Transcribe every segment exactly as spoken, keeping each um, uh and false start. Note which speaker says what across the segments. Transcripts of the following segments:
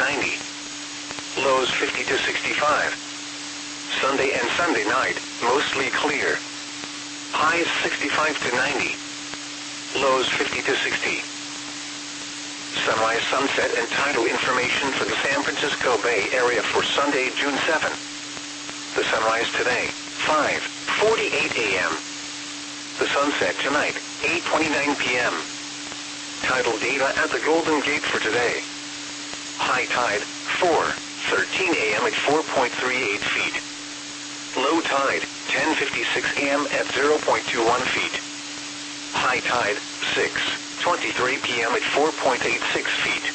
Speaker 1: ninety. Lows fifty to sixty-five. Sunday and Sunday night, mostly clear. Highs sixty-five to ninety. Lows fifty to sixty. Sunrise, sunset, and tidal information for the San Francisco Bay Area for Sunday, June seventh. The sunrise today, five forty-eight a m The sunset tonight, eight twenty-nine p m Tidal data at the Golden Gate for today. High tide, four thirteen a m at four point three eight feet. Low tide, ten fifty-six a m at zero point two one feet. High tide, six twenty-three p m at four point eight six feet.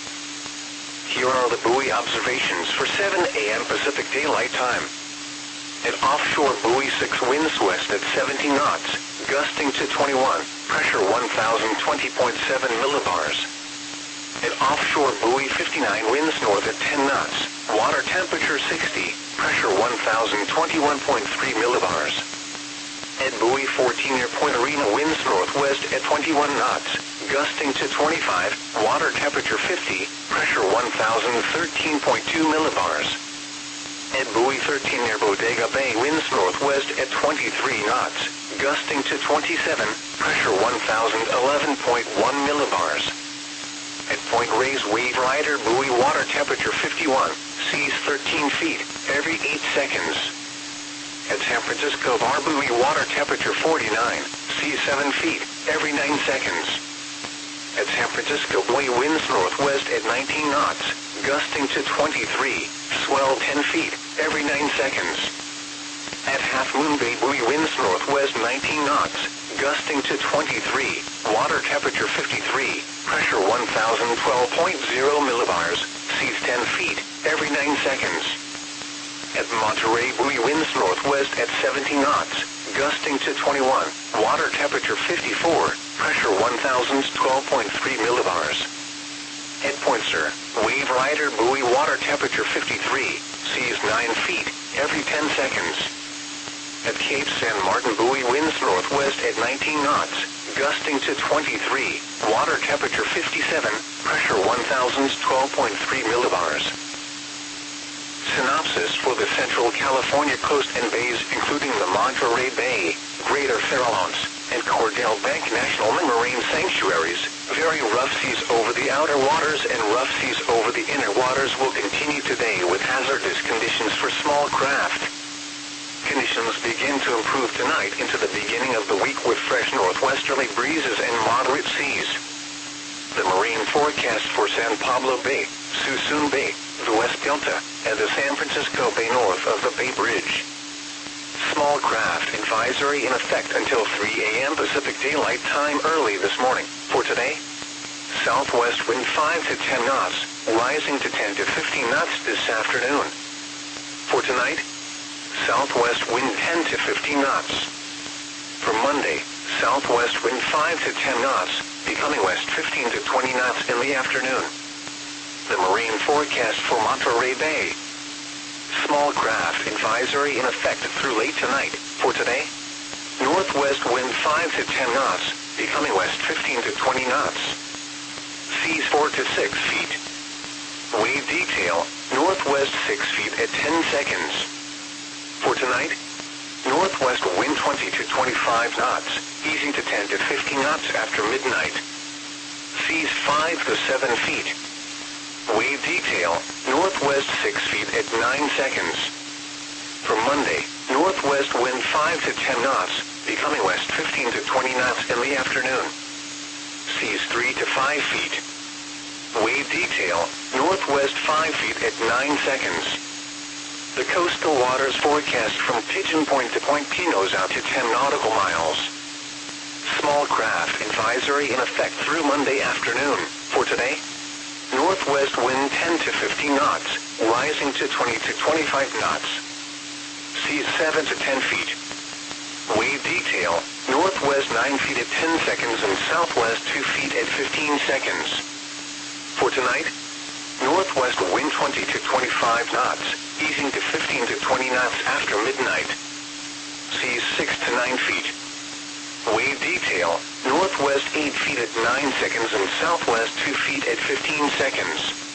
Speaker 1: Here are the buoy observations for seven a m Pacific Daylight Time. At offshore buoy six, winds west at seventy knots, gusting to twenty-one, pressure one thousand twenty point seven millibars. At offshore buoy fifty-nine, winds north at ten knots, water temperature sixty, pressure one thousand twenty-one point three millibars. At buoy fourteen near Point Arena, winds northwest at twenty-one knots, gusting to twenty-five, water temperature fifty, pressure one thousand thirteen point two millibars. At buoy thirteen near Bodega Bay, winds northwest at twenty-three knots, gusting to twenty-seven, pressure one thousand eleven point one millibars. At Point Reyes, Wave Rider buoy, water temperature fifty-one, seas thirteen feet, every eight seconds. At San Francisco Bar buoy, water temperature forty-nine, seas seven feet, every nine seconds. At San Francisco buoy, winds northwest at nineteen knots, gusting to twenty-three, swell ten feet, every nine seconds. At Half Moon Bay buoy, winds northwest nineteen knots, gusting to twenty-three, water temperature fifty-three, pressure one thousand twelve point zero millibars, seas ten feet, every nine seconds. At Monterey buoy, winds northwest at seventy knots, gusting to twenty-one, water temperature fifty-four, pressure one thousand twelve point three millibars. At Point Sur, Wave Rider buoy, water temperature fifty-three, seas nine feet, every ten seconds. At Cape San Martin buoy, winds northwest at nineteen knots, gusting to twenty-three, water temperature fifty-seven, pressure one thousand twelve point three millibars. Synopsis for the Central California coast and bays, including the Monterey Bay, Greater Farallones, and Cordell Bank National Marine Sanctuaries. Very rough seas over the outer waters and rough seas over the inner waters will continue today with hazardous conditions for small craft. Conditions begin to improve tonight into the beginning of the week with fresh northwesterly breezes and moderate seas. The marine forecast for San Pablo Bay, Suisun Bay, the West Delta, and the San Francisco Bay north of the Bay Bridge. Small craft advisory in effect until three a m Pacific Daylight Time early this morning. For today, southwest wind five to ten knots, rising to ten to fifteen knots this afternoon. For tonight, southwest wind ten to fifteen knots. For Monday, southwest wind five to ten knots, becoming west fifteen to twenty knots in the afternoon. The marine forecast for Monterey Bay. Small craft advisory in effect through late tonight. For today, northwest wind five to ten knots, becoming west fifteen to twenty knots. Seas four to six feet. Wave detail, northwest six feet at ten seconds. For tonight, northwest wind twenty to twenty-five knots, easing to ten to fifteen knots after midnight. Seas five to seven feet. Wave detail, northwest six feet at nine seconds. For Monday, northwest wind five to ten knots, becoming west fifteen to twenty knots in the afternoon. Seas three to five feet. Wave detail, northwest five feet at nine seconds. The coastal waters forecast from Pigeon Point to Point Pinos out to ten nautical miles. Small craft advisory in effect through Monday afternoon. For today, northwest wind ten to fifteen knots, rising to twenty to twenty-five knots. Seas seven to ten feet. Wave detail, northwest nine feet at ten seconds and southwest two feet at fifteen seconds. For tonight, northwest wind twenty to twenty-five knots, easing to fifteen to twenty knots after midnight. Seas six to nine feet. Wave detail, northwest eight feet at nine seconds and southwest two feet at fifteen seconds.